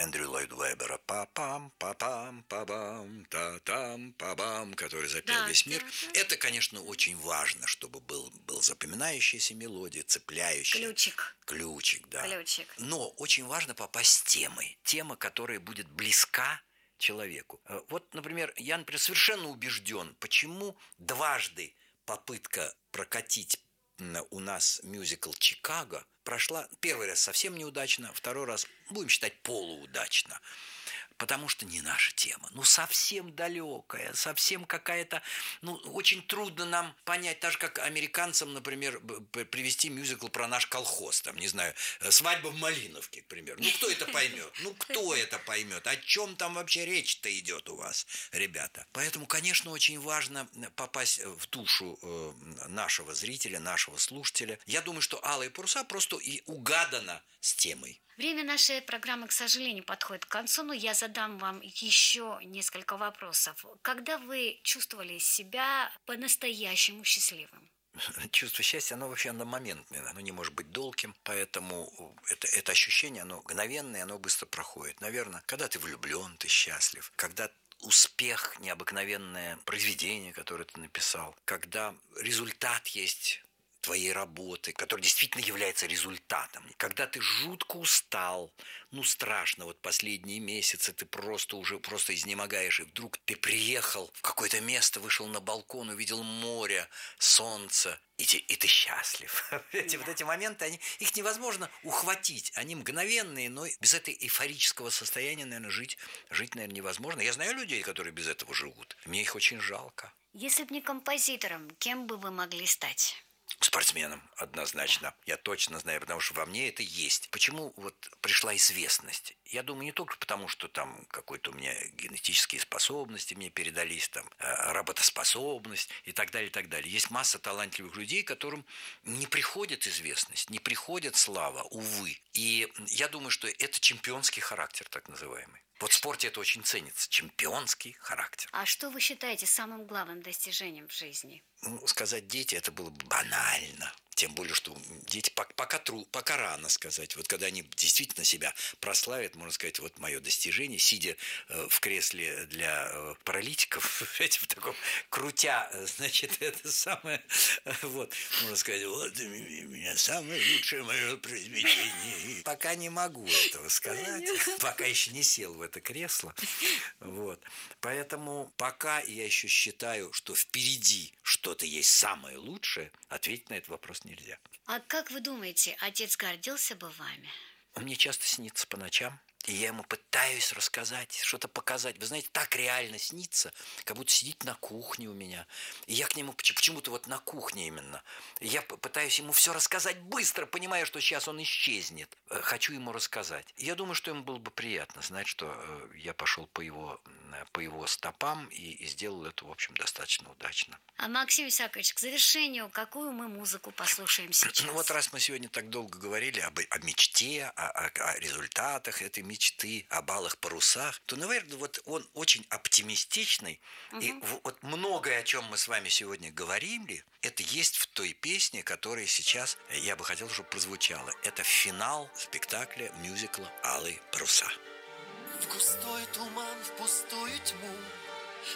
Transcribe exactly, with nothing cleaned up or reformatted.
Эндрю Ллойд Вебера, па-пам, па-пам, па-бам, та-там, па-бам, который запел Да, весь мир. да, да. Это, конечно, очень важно, чтобы был, был запоминающаяся мелодия, цепляющая. Ключик. Ключик, да. Ключик. Но очень важно попасть с темой. Тема, которая будет близка человеку. Вот, например, я, например, совершенно убежден, почему дважды попытка прокатить у нас мюзикл «Чикаго» прошла первый раз совсем неудачно, второй раз, будем считать, полуудачно. Потому что не наша тема. Ну, совсем далекая, совсем какая-то... Ну, очень трудно нам понять, так же, как американцам, например, привести мюзикл про наш колхоз. Там, не знаю, «Свадьба в Малиновке», к примеру. Ну, кто это поймет? Ну, кто это поймет? О чем там вообще речь-то идет у вас, ребята? Поэтому, конечно, очень важно попасть в душу нашего зрителя, нашего слушателя. Я думаю, что «Алые паруса» просто и угадано с темой. Время нашей программы, к сожалению, подходит к концу, но я задам вам еще несколько вопросов. Когда вы чувствовали себя по-настоящему счастливым? Чувство счастья, оно вообще одномоментное, оно не может быть долгим, поэтому это, это ощущение, оно мгновенное, оно быстро проходит. Наверное, когда ты влюблен, ты счастлив, когда успех, необыкновенное произведение, которое ты написал, когда результат есть твоей работы, который действительно является результатом. Когда ты жутко устал, ну страшно, вот последние месяцы ты просто уже просто изнемогаешь, и вдруг ты приехал в какое-то место, вышел на балкон, увидел море, солнце, и ты, и ты счастлив. Эти, вот эти моменты, они, их невозможно ухватить, они мгновенные, но без этого эйфорического состояния, наверное, жить, жить, наверное, невозможно. Я знаю людей, которые без этого живут, мне их очень жалко. Если бы не композитором, кем бы вы могли стать? Спортсменом, однозначно. Да. Я точно знаю, потому что во мне это есть. Почему вот пришла известность? Я думаю, не только потому, что там какой-то у меня генетические способности мне передались, там, работоспособность и так далее, и так далее. Есть масса талантливых людей, которым не приходит известность, не приходит слава, увы. И я думаю, что это чемпионский характер, так называемый. Вот в спорте это очень ценится, чемпионский характер. А что вы считаете самым главным достижением в жизни? Ну, сказать дети, это было бы банально. Тем более, что дети пока, тру, пока рано сказать. Вот когда они действительно себя прославят, можно сказать, вот мое достижение, сидя э, в кресле для э, паралитиков, в таком крутя, значит, это самое, вот, можно сказать, вот у меня самое лучшее мое произведение. Пока не могу этого сказать, пока еще не сел в это кресло. Вот. Поэтому пока я еще считаю, что впереди что-то есть самое лучшее, ответить на этот вопрос нельзя. А как вы думаете, отец гордился бы вами? Он мне часто снится по ночам, и я ему пытаюсь рассказать, что-то показать. Вы знаете, так реально снится, как будто сидит на кухне у меня. И я к нему почему-то вот на кухне именно. И я пытаюсь ему все рассказать быстро, понимая, что сейчас он исчезнет. Хочу ему рассказать. И я думаю, что ему было бы приятно знать, что я пошел по его, по его стопам и, и сделал это, в общем, достаточно удачно. А, Максим Исаакович, к завершению, какую мы музыку послушаем сейчас? Ну вот раз мы сегодня так долго говорили об, о мечте, о, о, о результатах этой мечты, об алых парусах, то, наверное, вот он очень оптимистичный. Угу. И вот многое, о чем мы с вами сегодня говорили, это есть в той песне, которая сейчас, я бы хотел, чтобы прозвучала. Это финал спектакля, мюзикла «Алые паруса». В густой туман, в пустую тьму